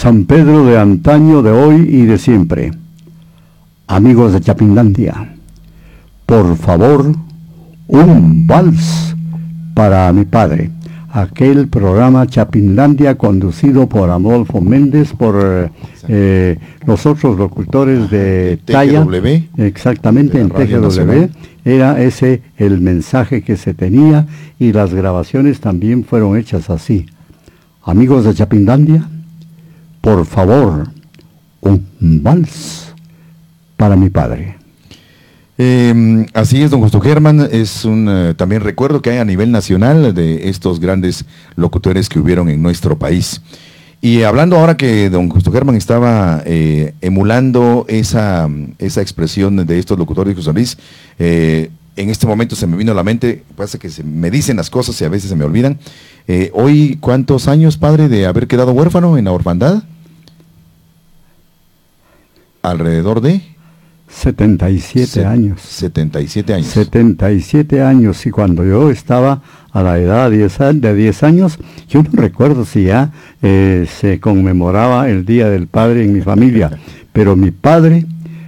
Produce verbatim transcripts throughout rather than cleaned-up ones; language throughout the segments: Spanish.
San Pedro de antaño, de hoy y de siempre. Amigos de Chapinlandia, por favor, un vals para mi padre. Aquel programa Chapinlandia conducido por Adolfo Méndez, por eh, los otros locutores de talla. T G W. Exactamente, en T G W. Era ese el mensaje que se tenía y las grabaciones también fueron hechas así. Amigos de Chapinlandia, por favor, un vals para mi padre. Eh, así es, don Justo Germán, es un uh, también recuerdo que hay a nivel nacional de estos grandes locutores que hubieron en nuestro país. Y hablando ahora que don Justo Germán estaba eh, emulando esa, esa expresión de estos locutores de José Luis, eh, en este momento se me vino a la mente, pasa que se me dicen las cosas y a veces se me olvidan. Eh, hoy, ¿cuántos años, padre, de haber quedado huérfano en la orfandad? Alrededor de... setenta y siete Se, años. setenta y siete años. setenta y siete años, y cuando yo estaba a la edad de diez años, yo no recuerdo si ya eh, se conmemoraba el Día del Padre en mi familia, pero mi padre,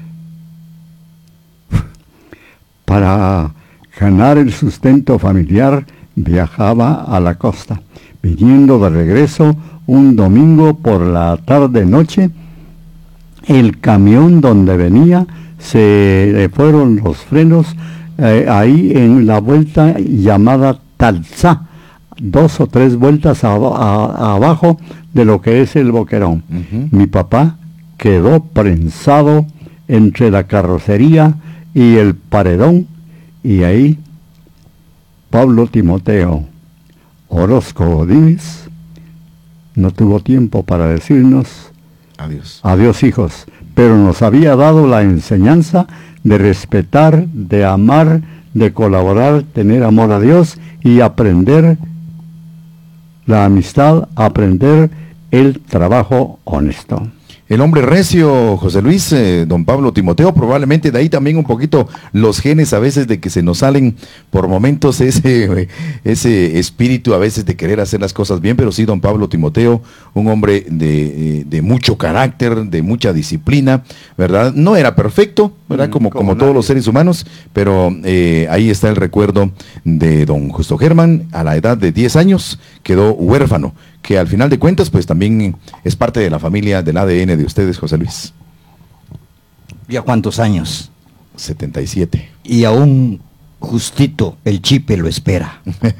para ganar el sustento familiar, viajaba a la costa, viniendo de regreso un domingo por la tarde-noche, el camión donde venía, se le fueron los frenos eh, ahí en la vuelta llamada Talzá, dos o tres vueltas a, a, abajo de lo que es el Boquerón. Uh-huh. Mi papá quedó prensado entre la carrocería y el paredón, y ahí Pablo Timoteo Orozco Godínez no tuvo tiempo para decirnos adiós. Adiós, hijos, pero nos había dado la enseñanza de respetar, de amar, de colaborar, tener amor a Dios y aprender la amistad, aprender el trabajo honesto. El hombre recio, José Luis, eh, don Pablo Timoteo, probablemente de ahí también un poquito los genes a veces de que se nos salen por momentos ese, ese espíritu a veces de querer hacer las cosas bien, pero sí, don Pablo Timoteo, un hombre de, de mucho carácter, de mucha disciplina, ¿verdad? No era perfecto, ¿verdad? Como, como, como todos los seres humanos, pero eh, ahí está el recuerdo de don Justo Germán, a la edad de diez años quedó huérfano, que al final de cuentas pues también es parte de la familia del A D N de ustedes, José Luis. ¿Ya cuántos años? setenta y siete. Y aún justito el chipe lo espera.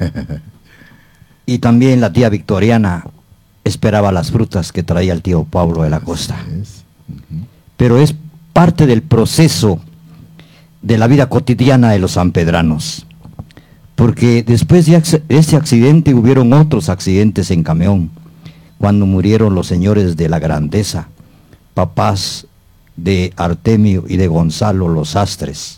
Y también la tía Victoriana esperaba las frutas que traía el tío Pablo de la Costa. Uh-huh. Pero es parte del proceso de la vida cotidiana de los sanpedranos. Porque después de ese accidente hubieron otros accidentes en camión, cuando murieron los señores de la Grandeza, papás de Artemio y de Gonzalo los Sastres.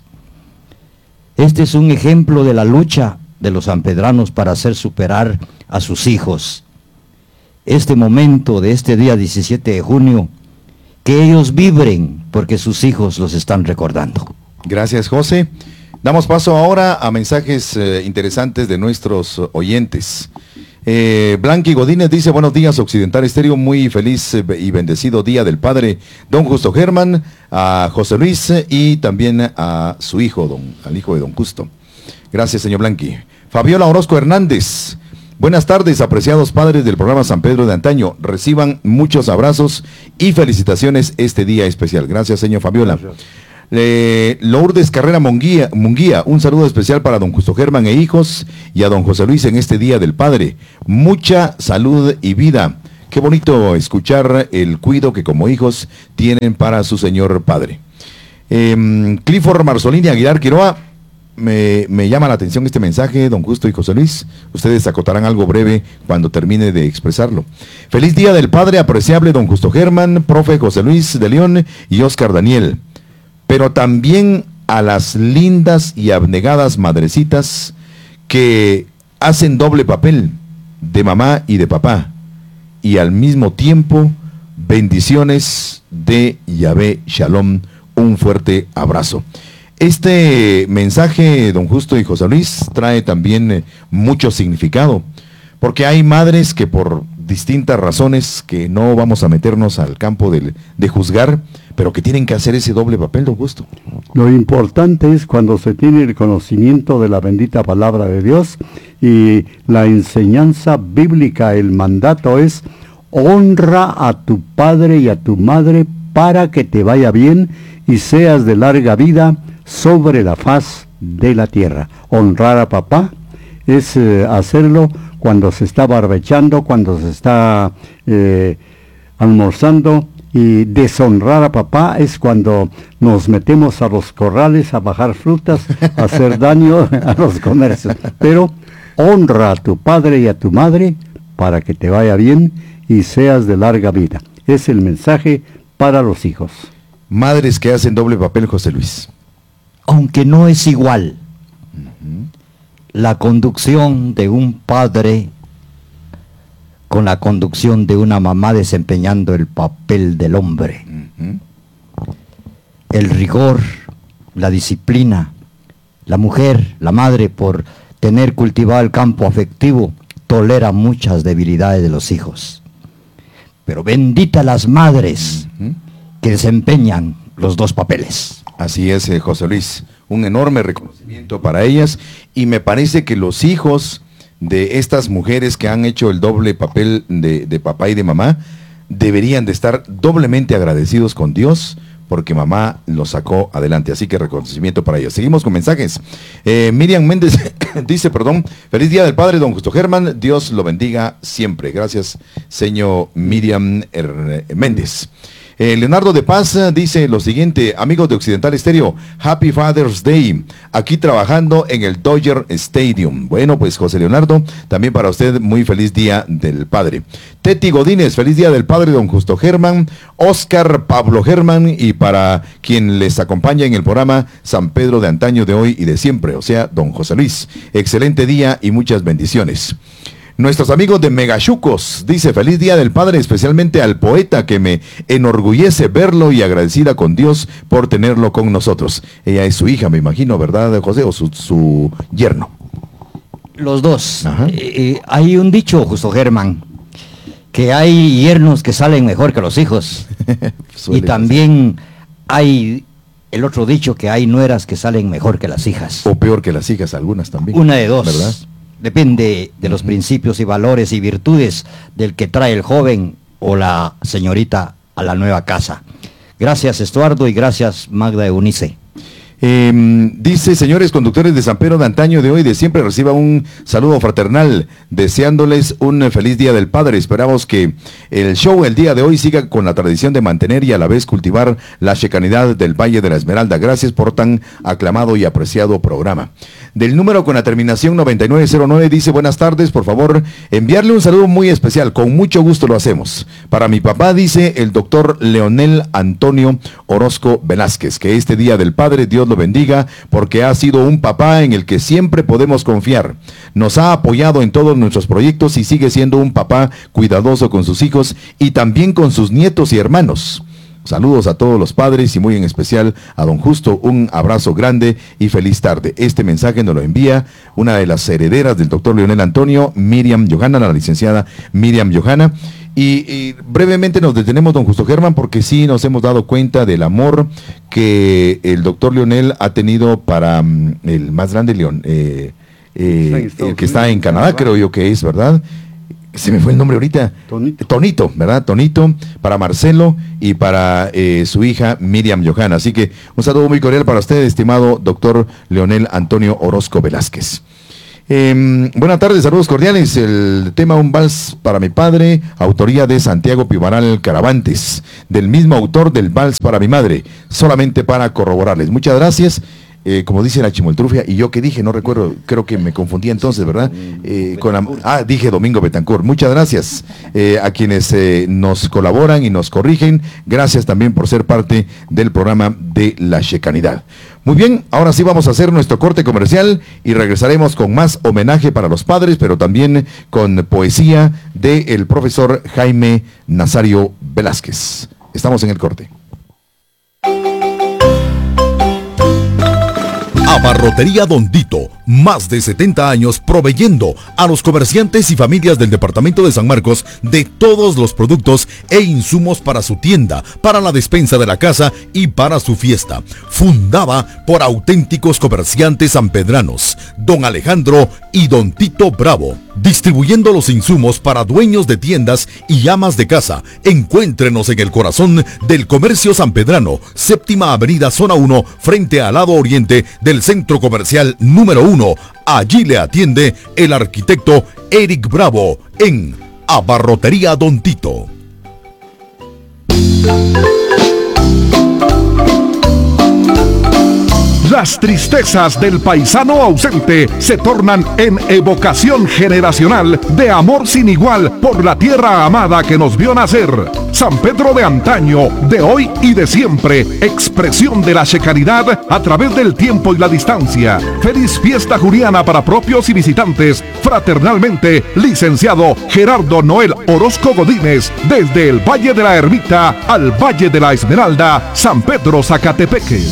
Este es un ejemplo de la lucha de los sanpedranos para hacer superar a sus hijos. Este momento de este día diecisiete de junio, que ellos vibren porque sus hijos los están recordando. Gracias, José. Damos paso ahora a mensajes eh, interesantes de nuestros oyentes. Eh, Blanqui Godínez dice: buenos días, Occidental Estéreo, muy feliz eh, y bendecido día del padre don Justo Germán, a José Luis eh, y también a su hijo, don, al hijo de don Justo. Gracias, señor Blanqui. Fabiola Orozco Hernández: buenas tardes, apreciados padres del programa San Pedro de antaño, reciban muchos abrazos y felicitaciones este día especial. Gracias, señor Fabiola. Gracias. Eh, Lourdes Carrera Munguía, Munguía, un saludo especial para don Justo Germán e hijos y a don José Luis en este Día del Padre. Mucha salud y vida. Qué bonito escuchar el cuidado que como hijos tienen para su señor padre. Eh, Clifford Marzolini Aguilar Quiroa, me, me llama la atención este mensaje, don Justo y José Luis. Ustedes acotarán algo breve cuando termine de expresarlo. Feliz Día del Padre, apreciable don Justo Germán, profe José Luis de León y Oscar Daniel. Pero también a las lindas y abnegadas madrecitas que hacen doble papel de mamá y de papá, y al mismo tiempo bendiciones de Yahvé Shalom. Un fuerte abrazo. Este mensaje, don Justo y José Luis, trae también mucho significado, porque hay madres que por distintas razones que no vamos a meternos al campo de, de juzgar, pero que tienen que hacer ese doble papel, don Augusto. Lo importante es cuando se tiene el conocimiento de la bendita palabra de Dios y la enseñanza bíblica, el mandato es: honra a tu padre y a tu madre para que te vaya bien y seas de larga vida sobre la faz de la tierra. Honrar a papá es eh, hacerlo cuando se está barbechando, cuando se está eh, almorzando, y deshonrar a papá es cuando nos metemos a los corrales a bajar frutas, a hacer daño a los comercios. Pero honra a tu padre y a tu madre para que te vaya bien y seas de larga vida. Es el mensaje para los hijos. Madres que hacen doble papel, José Luis. Aunque no es igual la conducción de un padre con la conducción de una mamá desempeñando el papel del hombre. Uh-huh. El rigor, la disciplina, la mujer, la madre, por tener cultivado el campo afectivo, tolera muchas debilidades de los hijos. Pero bendita las madres uh-huh. que desempeñan los dos papeles. Así es, eh, José Luis. Un enorme reconocimiento para ellas, y me parece que los hijos de estas mujeres que han hecho el doble papel de, de papá y de mamá deberían de estar doblemente agradecidos con Dios, porque mamá los sacó adelante. Así que reconocimiento para ellos. Seguimos con mensajes. eh, Miriam Méndez dice, perdón, feliz día del padre, don Justo Germán, Dios lo bendiga siempre. Gracias, señor Miriam R. Méndez. Eh, Leonardo de Paz dice lo siguiente: amigos de Occidental Estéreo, Happy Father's Day, aquí trabajando en el Dodger Stadium. Bueno, pues José Leonardo, también para usted muy feliz día del padre. Teti Godínez, feliz día del padre, don Justo Germán. Oscar Pablo Germán, y para quien les acompaña en el programa, San Pedro de antaño, de hoy y de siempre, o sea, don José Luis. Excelente día y muchas bendiciones. Nuestros amigos de Megachucos, dice, feliz día del padre, especialmente al poeta, que me enorgullece verlo, y agradecida con Dios por tenerlo con nosotros. Ella es su hija, me imagino, ¿verdad, José? O su, su yerno. Los dos. Eh, eh, hay un dicho, Justo Germán, que hay yernos que salen mejor que los hijos. Y también hay el otro dicho, que hay nueras que salen mejor que las hijas. O peor que las hijas, algunas también. Una de dos, ¿verdad? Depende de los uh-huh. principios y valores y virtudes del que trae el joven o la señorita a la nueva casa. Gracias, Estuardo, y gracias, Magda Eunice. Eh, dice, señores conductores de San Pedro de antaño, de hoy, de siempre, reciba un saludo fraternal, deseándoles un feliz día del padre. Esperamos que el show el día de hoy siga con la tradición de mantener y a la vez cultivar la checanidad del Valle de la Esmeralda. Gracias por tan aclamado y apreciado programa. Del número con la terminación noventa y nueve cero nueve dice, buenas tardes, por favor enviarle un saludo muy especial, con mucho gusto lo hacemos. Para mi papá, dice el doctor Leonel Antonio Orozco Velázquez, que este día del padre Dios lo bendiga, porque ha sido un papá en el que siempre podemos confiar. Nos ha apoyado en todos nuestros proyectos y sigue siendo un papá cuidadoso con sus hijos y también con sus nietos y hermanos. Saludos a todos los padres y muy en especial a don Justo, un abrazo grande y feliz tarde. Este mensaje nos lo envía una de las herederas del doctor Leonel Antonio, Miriam Johanna, la licenciada Miriam Johanna. Y, y brevemente nos detenemos, don Justo Germán, porque sí nos hemos dado cuenta del amor que el doctor Leonel ha tenido para um, el más grande León, eh, eh, el que está en Canadá, creo yo que es, ¿verdad? Se me fue el nombre ahorita. Tonito. Tonito, ¿verdad? Tonito, para Marcelo y para eh, su hija Miriam Johanna. Así que un saludo muy cordial para usted, estimado doctor Leonel Antonio Orozco Velázquez. Eh, buenas tardes, saludos cordiales. El tema Un vals para mi padre, autoría de Santiago Pivaral Caravantes, del mismo autor del vals para mi madre, solamente para corroborarles. Muchas gracias. Eh, como dice la Chimoltrufia, y yo que dije, no recuerdo, creo que me confundí entonces, ¿verdad? Eh, con la, ah, dije Domingo Betancourt. Muchas gracias eh, a quienes eh, nos colaboran y nos corrigen. Gracias también por ser parte del programa de la Checanidad. Muy bien, ahora sí vamos a hacer nuestro corte comercial y regresaremos con más homenaje para los padres, pero también con poesía del profesor Jaime Nazario Velázquez. Estamos en el corte. Abarrotería Don Tito, Más de setenta años proveyendo a los comerciantes y familias del departamento de San Marcos de todos los productos e insumos para su tienda, para la despensa de la casa y para su fiesta. Fundada por auténticos comerciantes sanpedranos, don Alejandro y don Tito Bravo. Distribuyendo los insumos para dueños de tiendas y amas de casa. Encuéntrenos en el corazón del comercio sanpedrano, séptima avenida zona uno, frente al lado oriente del centro comercial número uno. Allí le atiende el arquitecto Eric Bravo en Abarrotería Don Tito. Las tristezas del paisano ausente se tornan en evocación generacional de amor sin igual por la tierra amada que nos vio nacer. San Pedro de antaño, de hoy y de siempre, expresión de la checanidad a través del tiempo y la distancia. Feliz fiesta juliana para propios y visitantes. Fraternalmente, licenciado Gerardo Noel Orozco Godínez, desde el Valle de la Ermita al Valle de la Esmeralda, San Pedro Zacatepeques.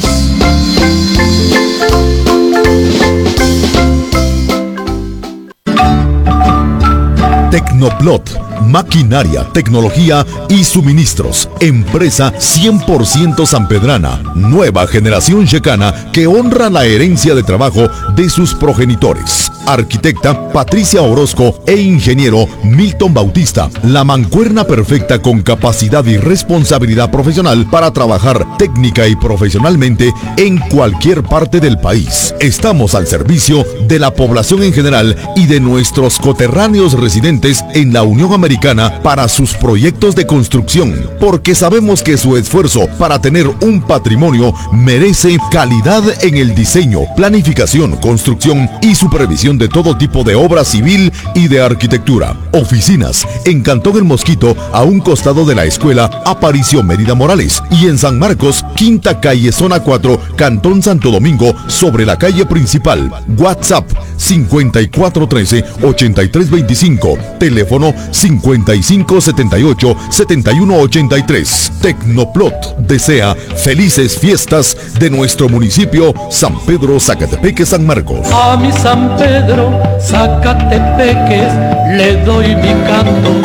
Tecnoplot, maquinaria, tecnología y suministros. Empresa cien por ciento sanpedrana. Nueva generación checana que honra la herencia de trabajo de sus progenitores. Arquitecta Patricia Orozco e ingeniero Milton Bautista. La mancuerna perfecta con capacidad y responsabilidad profesional para trabajar técnica y profesionalmente en cualquier parte del país. Estamos al servicio de la población en general y de nuestros coterráneos residentes en la Unión Americana para sus proyectos de construcción, porque sabemos que su esfuerzo para tener un patrimonio merece calidad en el diseño, planificación, construcción y supervisión de todo tipo de obra civil y de arquitectura. Oficinas en Cantón El Mosquito, a un costado de la escuela Aparicio Mérida Morales, y en San Marcos, Quinta Calle, Zona cuatro, Cantón Santo Domingo, sobre la calle principal. WhatsApp cincuenta y cuatro trece, ochenta y tres veinticinco, teléfono cincuenta y cinco setenta y ocho, setenta y uno ochenta y tres. Tecnoplot desea felices fiestas de nuestro municipio San Pedro Zacatepeques San Marcos. A mi San Pedro Zacatepeques le doy mi canto.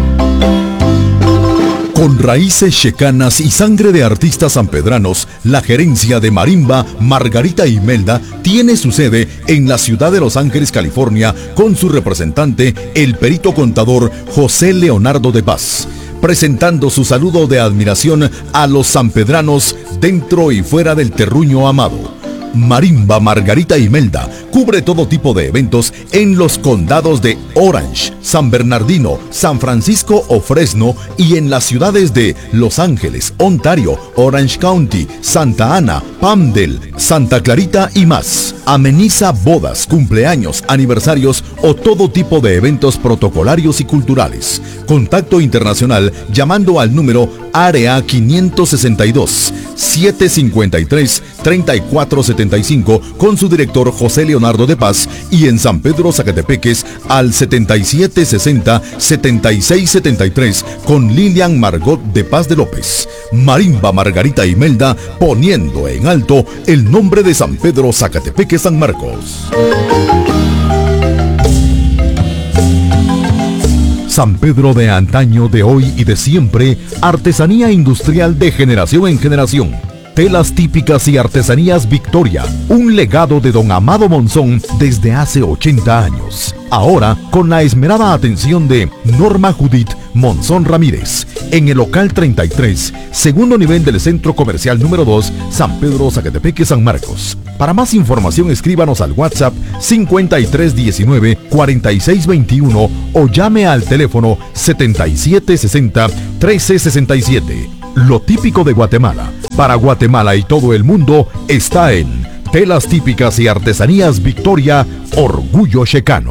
Con raíces checanas y sangre de artistas sanpedranos, la gerencia de Marimba Margarita Imelda tiene su sede en la ciudad de Los Ángeles, California, con su representante, el perito contador José Leonardo de Paz, presentando su saludo de admiración a los sanpedranos dentro y fuera del terruño amado. Marimba Margarita Imelda cubre todo tipo de eventos en los condados de Orange, San Bernardino, San Francisco o Fresno, y en las ciudades de Los Ángeles, Ontario, Orange County, Santa Ana, Palmdale, Santa Clarita y más. Ameniza bodas, cumpleaños, aniversarios o todo tipo de eventos protocolarios y culturales. Contacto internacional llamando al número área quinientos sesenta y dos, setecientos cincuenta y tres, treinta y cuatro setenta y cinco con su director José Leonardo de Paz, y en San Pedro Zacatepeques al setenta y siete sesenta, setenta y seis setenta y tres con Lilian Margot de Paz de López. Marimba Margarita Imelda, poniendo en alto el nombre de San Pedro Zacatepeques San Marcos. San Pedro de antaño, de hoy y de siempre, artesanía industrial de generación en generación. Telas típicas y artesanías Victoria, un legado de don Amado Monzón desde hace ochenta años. Ahora con la esmerada atención de Norma Judith Monzón Ramírez, en el local treinta y tres, segundo nivel del centro comercial número dos, San Pedro Zacatepeques San Marcos. Para más información escríbanos al WhatsApp cincuenta y tres diecinueve, cuarenta y seis veintiuno o llame al teléfono setenta y siete sesenta, trece sesenta y siete. Lo típico de Guatemala, para Guatemala y todo el mundo, está en Telas Típicas y Artesanías Victoria, Orgullo Checano.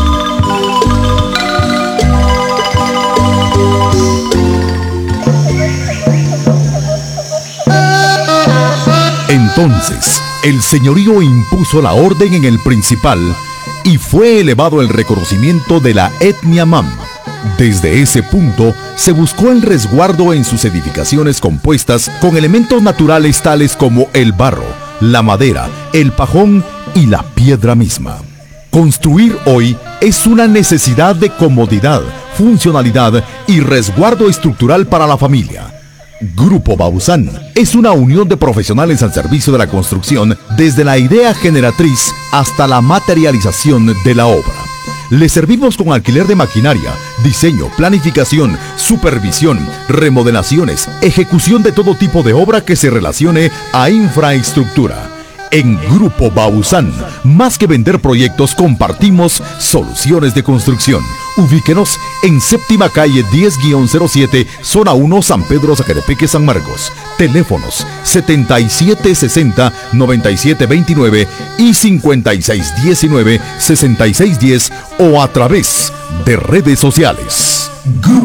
Entonces, el señorío impuso la orden en el principal y fue elevado el reconocimiento de la etnia Mam. Desde ese punto, se buscó el resguardo en sus edificaciones compuestas con elementos naturales tales como el barro, la madera, el pajón y la piedra misma. Construir hoy es una necesidad de comodidad, funcionalidad y resguardo estructural para la familia. Grupo Bausán es una unión de profesionales al servicio de la construcción desde la idea generatriz hasta la materialización de la obra. Le servimos con alquiler de maquinaria, diseño, planificación, supervisión, remodelaciones, ejecución de todo tipo de obra que se relacione a infraestructura. En Grupo Bausán, más que vender proyectos, compartimos soluciones de construcción. Ubíquenos en séptima calle diez guión cero siete, zona uno, San Pedro, Zacatepeque, San Marcos. Teléfonos setenta y siete sesenta, noventa y siete veintinueve y cincuenta y seis diecinueve, sesenta y seis diez o a través de redes sociales.